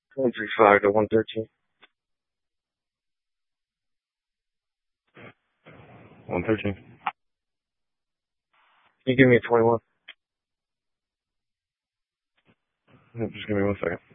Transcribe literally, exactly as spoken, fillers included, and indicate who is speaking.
Speaker 1: one three five to one thirteen.
Speaker 2: one thirteen.
Speaker 1: Can you give me a twenty-one?
Speaker 2: Just give me one second.